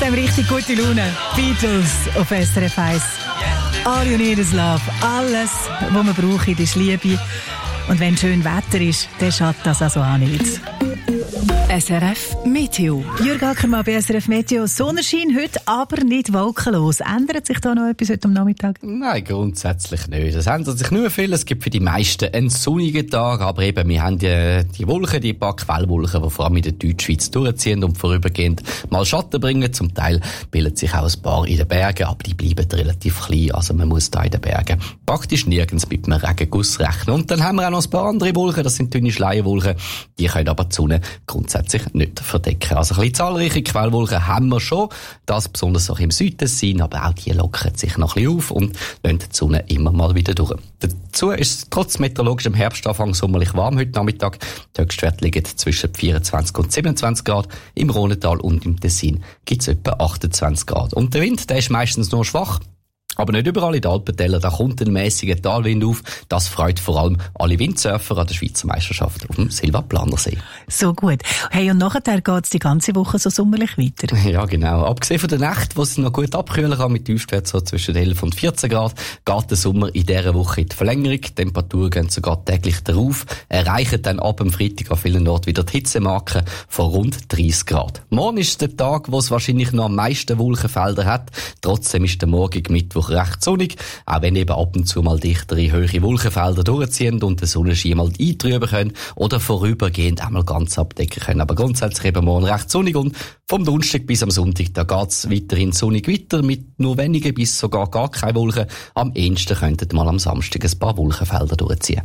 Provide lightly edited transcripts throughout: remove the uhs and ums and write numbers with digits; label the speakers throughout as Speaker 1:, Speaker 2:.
Speaker 1: dem richtig gute Laune. Beatles auf SRF 1. All you need is love. Alles, was man braucht, ist Liebe. Und wenn schön Wetter ist, dann schadet das also auch nicht. SRF Meteo. Jürg Ackermann bei SRF Meteo. Sonnenschein heute, aber nicht wolkenlos. Ändert sich da noch etwas heute am Nachmittag?
Speaker 2: Nein, grundsätzlich nicht. Es ändert sich nur viel. Es gibt für die meisten einen sonnigen Tag, aber eben, wir haben die Wolken, die paar Quellwolken, die vor allem in der Deutschschweiz durchziehen und vorübergehend mal Schatten bringen. Zum Teil bilden sich auch ein paar in den Bergen, aber die bleiben relativ klein. Also man muss da in den Bergen praktisch nirgends mit einem Regenguss rechnen. Und dann haben wir auch noch ein paar andere Wolken, das sind dünne Schleierwolken. Die können aber die Sonne grundsätzlich nicht verdecken. Also ein bisschen zahlreiche Quellwolken haben wir schon, das besonders auch im Süden sind, aber auch die lockern sich noch ein bisschen auf und lassen die Sonne immer mal wieder durch. Dazu ist es trotz meteorologischem Herbstanfang sommerlich warm heute Nachmittag. Die Höchstwerte liegen zwischen 24 und 27 Grad. Im Rhônetal und im Tessin gibt es etwa 28 Grad. Und der Wind, der ist meistens nur schwach. Aber nicht überall in den Alpentäler, da kommt ein mäßiger Talwind auf. Das freut vor allem alle Windsurfer an der Schweizer Meisterschaft auf dem Silvaplanersee.
Speaker 1: So gut. Hey, und nachher geht es die ganze Woche so sommerlich weiter?
Speaker 2: Ja, genau. Abgesehen von der Nacht, wo es noch gut abkühlen kann, mit Tiefstwert so zwischen 11 und 14 Grad, geht der Sommer in dieser Woche in die Verlängerung. Die Temperaturen gehen sogar täglich darauf, erreichen dann ab dem Freitag an vielen Orten wieder die Hitzemarke von rund 30 Grad. Morgen ist der Tag, wo es wahrscheinlich noch am meisten Wolkenfelder hat. Trotzdem ist der morgige Mittwoch recht sonnig, auch wenn eben ab und zu mal dichtere, hohe Wolkenfelder durchziehen und der Sonnenschein mal eintrüben können oder vorübergehend einmal ganz abdecken können. Aber grundsätzlich eben morgen recht sonnig und vom Donnerstag bis am Sonntag, da geht's weiterhin sonnig weiter mit nur wenigen bis sogar gar keine Wolken. Am ehesten könnten mal am Samstag ein paar Wolkenfelder durchziehen.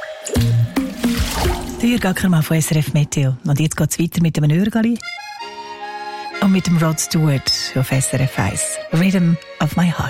Speaker 1: Der Jürg Ackermann von SRF Meteo. Und jetzt geht's weiter mit dem Nürgali und mit dem Rod Stewart auf SRF 1. Rhythm of my heart.